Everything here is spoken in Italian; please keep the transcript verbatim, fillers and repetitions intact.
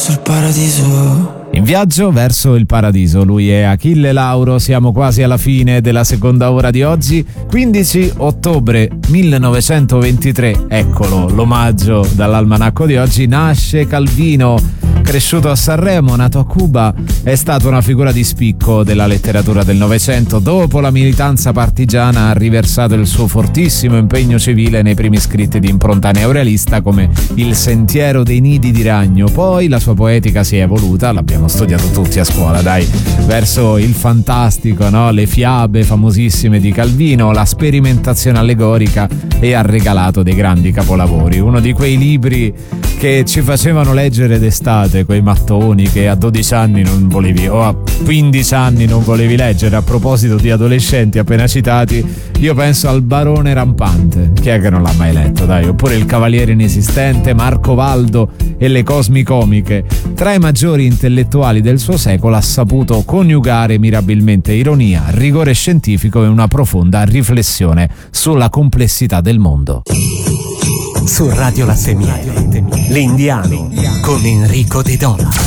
verso il paradiso. In viaggio verso il paradiso, lui è Achille Lauro, siamo quasi alla fine della seconda ora di oggi, quindici ottobre millenovecentoventitré, eccolo l'omaggio dall'almanacco di oggi, nasce Calvino. Cresciuto a Sanremo, nato a Cuba, è stato una figura di spicco della letteratura del Novecento. Dopo la militanza partigiana ha riversato il suo fortissimo impegno civile nei primi scritti di impronta neorealista come Il sentiero dei nidi di ragno. Poi la sua poetica si è evoluta, l'abbiamo studiato tutti a scuola, dai, verso il fantastico, no? Le fiabe famosissime di Calvino, la sperimentazione allegorica, e ha regalato dei grandi capolavori. Uno di quei libri che ci facevano leggere d'estate, quei mattoni che a dodici anni non volevi, o a quindici anni non volevi leggere. A proposito di adolescenti appena citati, io penso al Barone Rampante, chi è che non l'ha mai letto, dai? Oppure Il Cavaliere Inesistente, Marco Valdo e le Cosmicomiche. Tra i maggiori intellettuali del suo secolo ha saputo coniugare mirabilmente ironia, rigore scientifico e una profonda riflessione sulla complessità del mondo. Su Radio Latte Miele, L'Indiano con Enrico De Dona.